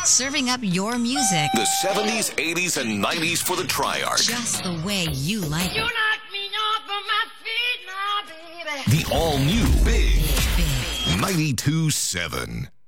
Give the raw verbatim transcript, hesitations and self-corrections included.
Serving up your music The seventies, eighties, and nineties for the Triarch. just the way you like You it. knock me off of my feet now, baby. The all-new Big Big. ninety-two point seven.